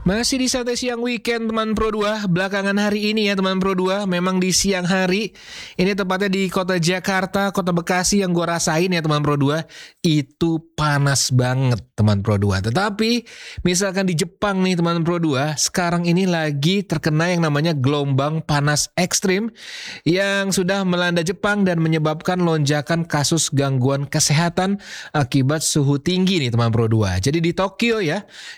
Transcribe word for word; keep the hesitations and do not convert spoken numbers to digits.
Masih di santai siang weekend teman Pro dua. Belakangan hari ini ya teman Pro dua, memang di siang hari, ini tepatnya di kota Jakarta, kota Bekasi yang gue rasain ya teman Pro dua, itu panas banget teman Pro dua. Tetapi misalkan di Jepang nih teman Pro dua, sekarang ini lagi terkena yang namanya gelombang panas ekstrim yang sudah melanda Jepang dan menyebabkan lonjakan kasus gangguan kesehatan akibat suhu tinggi nih teman Pro dua. Jadi di Tokyo ya,